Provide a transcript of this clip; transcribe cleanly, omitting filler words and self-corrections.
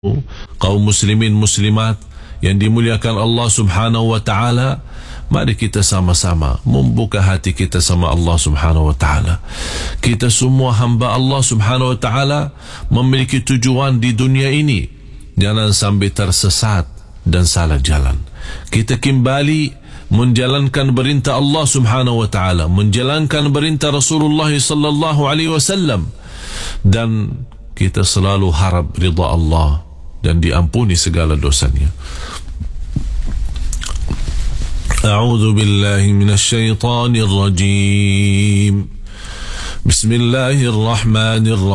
kaum muslimin muslimat yang dimuliakan Allah Subhanahu wa taala, mari kita sama-sama membuka hati kita sama Allah Subhanahu wa taala. Kita semua hamba Allah Subhanahu wa taala memiliki tujuan di dunia ini. Jangan sampai tersesat dan salah jalan. Kita kembali menjalankan perintah Allah Subhanahu wa taala, menjalankan perintah Rasulullah sallallahu alaihi wasallam, dan kita selalu harap ridha Allah dan diampuni segala dosanya. A'udzu billahi minasy syaithanir rajim. Bismillahirrahmanirrahim.